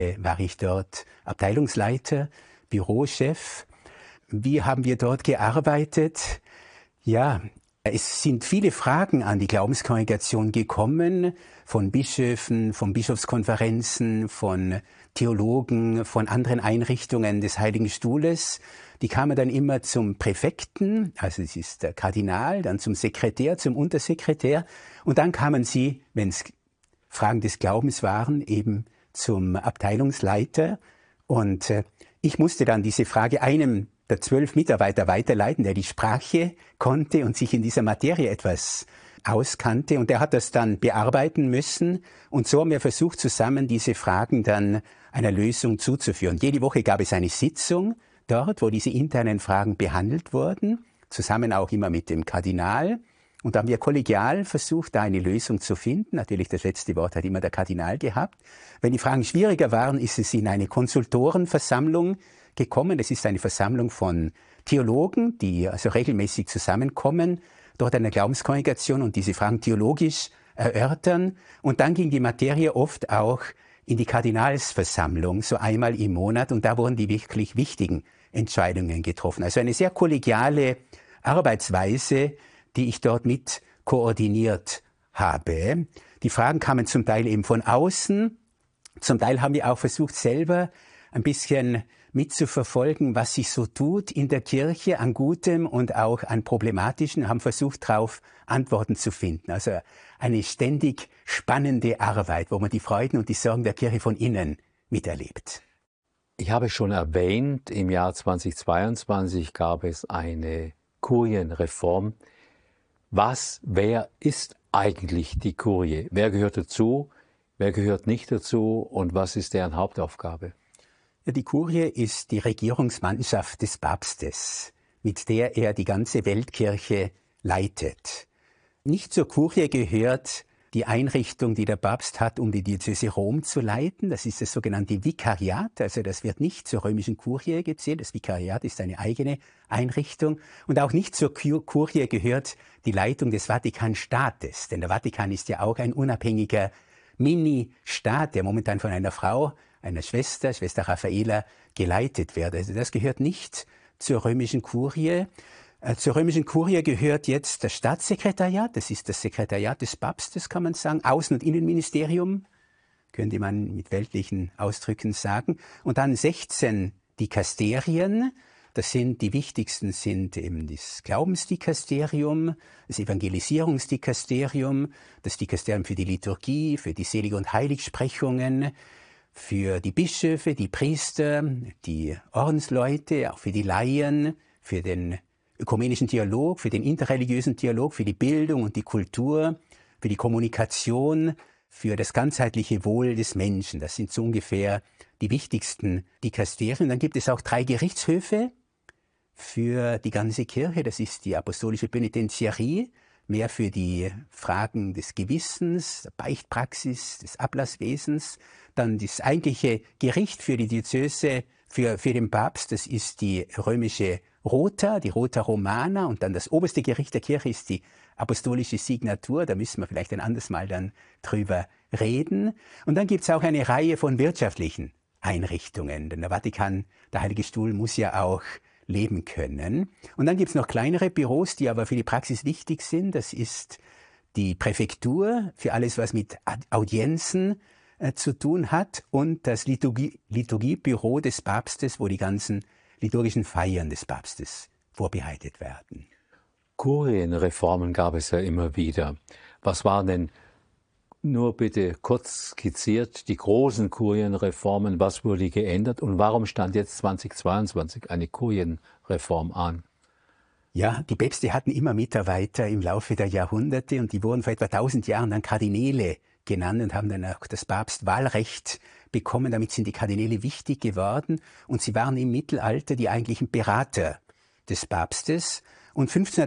war ich dort Abteilungsleiter, Bürochef. Wie haben wir dort gearbeitet? Ja, es sind viele Fragen an die Glaubenskongregation gekommen, von Bischöfen, von Bischofskonferenzen, von Theologen, von anderen Einrichtungen des Heiligen Stuhles. Die kamen dann immer zum Präfekten, also es ist der Kardinal, dann zum Sekretär, zum Untersekretär und dann kamen sie, wenn es Fragen des Glaubens waren, eben zum Abteilungsleiter. Und ich musste dann diese Frage einem der 12 Mitarbeiter weiterleiten, der die Sprache konnte und sich in dieser Materie etwas auskannte. Und der hat das dann bearbeiten müssen. Und so haben wir versucht, zusammen diese Fragen dann einer Lösung zuzuführen. Jede Woche gab es eine Sitzung dort, wo diese internen Fragen behandelt wurden, zusammen auch immer mit dem Kardinal. Und da haben wir kollegial versucht, da eine Lösung zu finden. Natürlich, das letzte Wort hat immer der Kardinal gehabt. Wenn die Fragen schwieriger waren, ist es in eine Konsultorenversammlung gekommen. Das ist eine Versammlung von Theologen, die also regelmäßig zusammenkommen, dort an der Glaubenskongregation und diese Fragen theologisch erörtern. Und dann ging die Materie oft auch in die Kardinalsversammlung, so einmal im Monat. Und da wurden die wirklich wichtigen Entscheidungen getroffen. Also eine sehr kollegiale Arbeitsweise, die ich dort mit koordiniert habe. Die Fragen kamen zum Teil eben von außen. Zum Teil haben wir auch versucht, selber ein bisschen mitzuverfolgen, was sich so tut in der Kirche an Gutem und auch an Problematischen, haben versucht, darauf Antworten zu finden. Also eine ständig spannende Arbeit, wo man die Freuden und die Sorgen der Kirche von innen miterlebt. Ich habe schon erwähnt, im Jahr 2022 gab es eine Kurienreform. Wer ist eigentlich die Kurie? Wer gehört dazu? Wer gehört nicht dazu? Und was ist deren Hauptaufgabe? Ja, die Kurie ist die Regierungsmannschaft des Papstes, mit der er die ganze Weltkirche leitet. Nicht zur Kurie gehört die Einrichtung, die der Papst hat, um die Diözese Rom zu leiten. Das ist das sogenannte Vikariat. Also das wird nicht zur römischen Kurie gezählt. Das Vikariat ist eine eigene Einrichtung. Und auch nicht zur Kurie gehört die Leitung des Vatikanstaates. Denn der Vatikan ist ja auch ein unabhängiger Mini-Staat, der momentan von einer Frau, einer Schwester Raffaela, geleitet wird. Also das gehört nicht zur römischen Kurie. Zur römischen Kurie gehört jetzt das Staatssekretariat, das ist das Sekretariat des Papstes, kann man sagen, Außen- und Innenministerium, könnte man mit weltlichen Ausdrücken sagen, und dann 16 Dikasterien. Die wichtigsten sind eben das Glaubensdikasterium, das Evangelisierungsdikasterium, das Dikasterium für die Liturgie, für die Selig- und Heiligsprechungen, für die Bischöfe, die Priester, die Ordensleute, auch für die Laien, für den ökumenischen Dialog, für den interreligiösen Dialog, für die Bildung und die Kultur, für die Kommunikation, für das ganzheitliche Wohl des Menschen. Das sind so ungefähr die wichtigsten Dikasterien. Dann gibt es auch 3 Gerichtshöfe für die ganze Kirche. Das ist die apostolische Penitentiarie, mehr für die Fragen des Gewissens, der Beichtpraxis, des Ablasswesens. Dann das eigentliche Gericht für die Diözese, für den Papst, das ist die römische Rota, die Rota Romana, und dann das oberste Gericht der Kirche ist die apostolische Signatur. Da müssen wir vielleicht ein anderes Mal dann drüber reden. Und dann gibt es auch eine Reihe von wirtschaftlichen Einrichtungen, denn der Vatikan, der Heilige Stuhl, muss ja auch leben können. Und dann gibt es noch kleinere Büros, die aber für die Praxis wichtig sind. Das ist die Präfektur für alles, was mit Audienzen zu tun hat, und das Liturgiebüro des Papstes, wo die ganzen liturgischen Feiern des Papstes vorbereitet werden. Kurienreformen gab es ja immer wieder. Was waren denn, nur bitte kurz skizziert, die großen Kurienreformen? Was wurde geändert und warum stand jetzt 2022 eine Kurienreform an? Ja, die Päpste hatten immer Mitarbeiter im Laufe der Jahrhunderte, und die wurden vor etwa 1000 Jahren dann Kardinäle genannt und haben dann auch das Papstwahlrecht bekommen. Damit sind die Kardinäle wichtig geworden, und sie waren im Mittelalter die eigentlichen Berater des Papstes. Und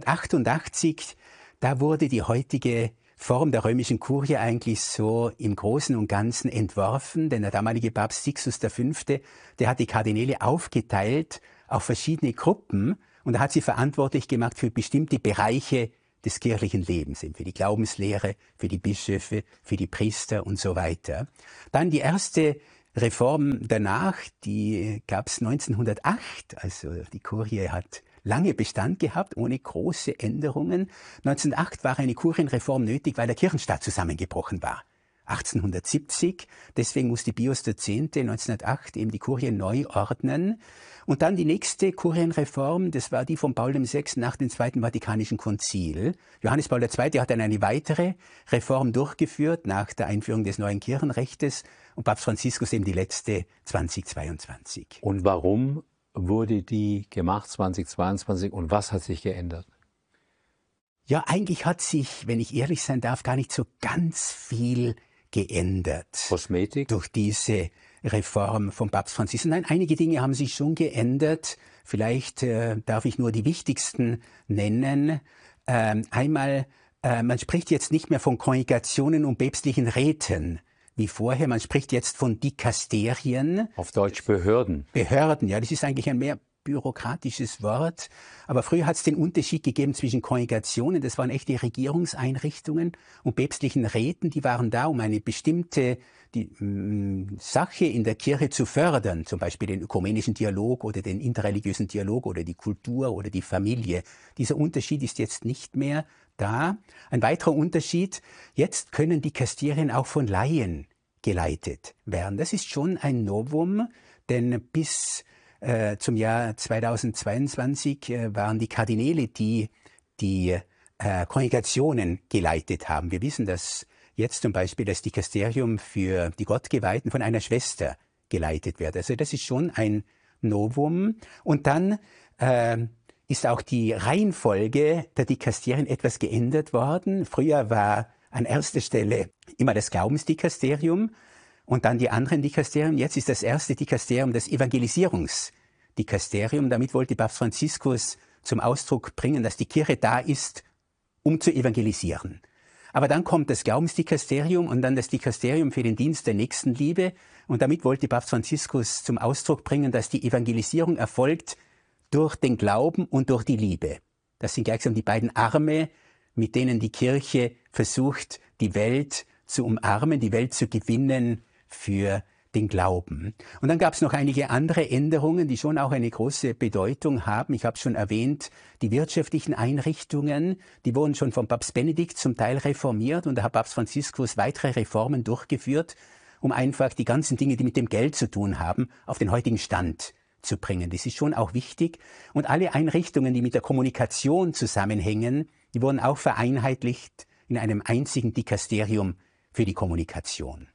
1588, da wurde die heutige Form der römischen Kurie eigentlich so im Großen und Ganzen entworfen, denn der damalige Papst Sixtus V., der hat die Kardinäle aufgeteilt auf verschiedene Gruppen, und er hat sie verantwortlich gemacht für bestimmte Bereiche des kirchlichen Lebens, eben für die Glaubenslehre, für die Bischöfe, für die Priester und so weiter. Dann die erste Reform danach, die gab es 1908, also die Kurie hat lange Bestand gehabt, ohne große Änderungen. 1908 war eine Kurienreform nötig, weil der Kirchenstaat zusammengebrochen war. 1870, deswegen musste Pius X. 1908 eben die Kurie neu ordnen. Und dann die nächste Kurienreform, das war die von Paul VI. Nach dem Zweiten Vatikanischen Konzil. Johannes Paul II. Hat dann eine weitere Reform durchgeführt nach der Einführung des neuen Kirchenrechtes und Papst Franziskus eben die letzte 2022. Und warum wurde die gemacht 2022 und was hat sich geändert? Ja, eigentlich hat sich, wenn ich ehrlich sein darf, gar nicht so ganz viel geändert. Kosmetik? Durch diese Reform von Papst Franziskus. Nein, einige Dinge haben sich schon geändert. Vielleicht darf ich nur die wichtigsten nennen. Einmal, man spricht jetzt nicht mehr von Kongregationen und päpstlichen Räten wie vorher. Man spricht jetzt von Dikasterien. Auf Deutsch Behörden. Behörden, ja, das ist eigentlich ein mehr bürokratisches Wort. Aber früher hat es den Unterschied gegeben zwischen Kongregationen, das waren echte Regierungseinrichtungen, und päpstlichen Räten, die waren da, um eine bestimmte Sache in der Kirche zu fördern, zum Beispiel den ökumenischen Dialog oder den interreligiösen Dialog oder die Kultur oder die Familie. Dieser Unterschied ist jetzt nicht mehr da. Ein weiterer Unterschied, jetzt können Dikasterien auch von Laien geleitet werden. Das ist schon ein Novum, denn bis zum Jahr 2022 waren die Kardinäle, die Kongregationen geleitet haben. Wir wissen, dass jetzt zum Beispiel das Dikasterium für die Gottgeweihten von einer Schwester geleitet wird. Also das ist schon ein Novum. Und dann ist auch die Reihenfolge der Dikasterien etwas geändert worden. Früher war an erster Stelle immer das Glaubensdikasterium und dann die anderen Dikasterien. Jetzt ist das erste Dikasterium das Evangelisierungsdikasterium. Damit wollte Papst Franziskus zum Ausdruck bringen, dass die Kirche da ist, um zu evangelisieren. Aber dann kommt das Glaubensdikasterium und dann das Dikasterium für den Dienst der Nächstenliebe. Und damit wollte Papst Franziskus zum Ausdruck bringen, dass die Evangelisierung erfolgt durch den Glauben und durch die Liebe. Das sind gleichsam die beiden Arme, mit denen die Kirche versucht, die Welt zu umarmen, die Welt zu gewinnen für den Glauben. Und dann gab es noch einige andere Änderungen, die schon auch eine große Bedeutung haben. Ich habe schon erwähnt, die wirtschaftlichen Einrichtungen, die wurden schon von Papst Benedikt zum Teil reformiert und da hat Papst Franziskus weitere Reformen durchgeführt, um einfach die ganzen Dinge, die mit dem Geld zu tun haben, auf den heutigen Stand zu bringen. Das ist schon auch wichtig. Und alle Einrichtungen, die mit der Kommunikation zusammenhängen, die wurden auch vereinheitlicht in einem einzigen Dikasterium für die Kommunikation.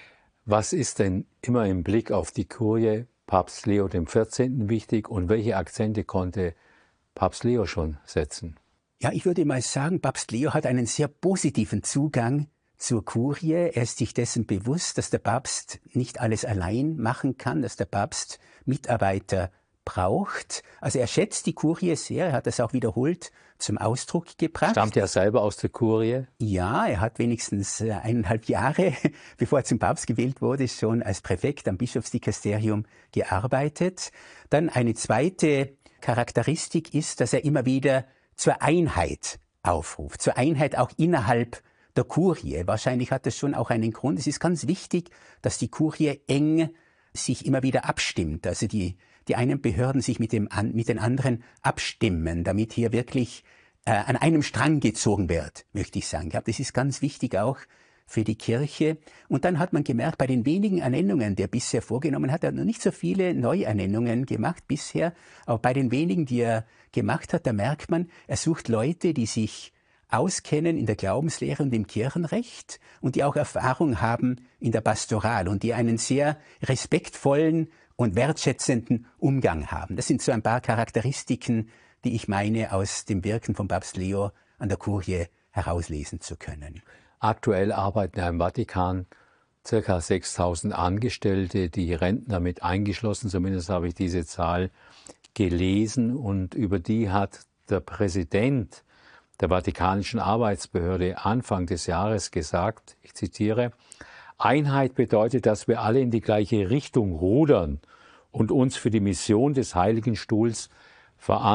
Was ist denn immer im Blick auf die Kurie Papst Leo XIV. Wichtig und welche Akzente konnte Papst Leo schon setzen? Ja, ich würde mal sagen, Papst Leo hat einen sehr positiven Zugang zur Kurie. Er ist sich dessen bewusst, dass der Papst nicht alles allein machen kann, dass der Papst Mitarbeiter braucht. Also er schätzt die Kurie sehr, er hat das auch wiederholt zum Ausdruck gebracht. Stammt er selber aus der Kurie? Ja, er hat wenigstens 1,5 Jahre, bevor er zum Papst gewählt wurde, schon als Präfekt am Bischofsdikasterium gearbeitet. Dann eine zweite Charakteristik ist, dass er immer wieder zur Einheit aufruft, zur Einheit auch innerhalb der Kurie. Wahrscheinlich hat das schon auch einen Grund. Es ist ganz wichtig, dass die Kurie eng sich immer wieder abstimmt. Also die einen Behörden sich mit den anderen abstimmen, damit hier wirklich an einem Strang gezogen wird, möchte ich sagen. Ich glaube, das ist ganz wichtig auch für die Kirche. Und dann hat man gemerkt, bei den wenigen Ernennungen, die er bisher vorgenommen hat, er hat noch nicht so viele Neuernennungen gemacht bisher, aber bei den wenigen, die er gemacht hat, da merkt man, er sucht Leute, die sich auskennen in der Glaubenslehre und im Kirchenrecht und die auch Erfahrung haben in der Pastoral und die einen sehr respektvollen und wertschätzenden Umgang haben. Das sind so ein paar Charakteristiken, die ich meine, aus dem Wirken von Papst Leo an der Kurie herauslesen zu können. Aktuell arbeiten ja im Vatikan ca. 6.000 Angestellte, die Rentner mit eingeschlossen, zumindest habe ich diese Zahl gelesen, und über die hat der Präsident der Vatikanischen Arbeitsbehörde Anfang des Jahres gesagt, ich zitiere: Einheit bedeutet, dass wir alle in die gleiche Richtung rudern und uns für die Mission des Heiligen Stuhls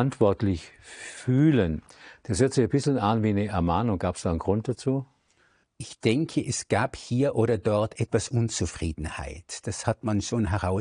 verantwortlich fühlen. Das hört sich ein bisschen an wie eine Ermahnung. Gab es da einen Grund dazu? Ich denke, es gab hier oder dort etwas Unzufriedenheit. Das hat man schon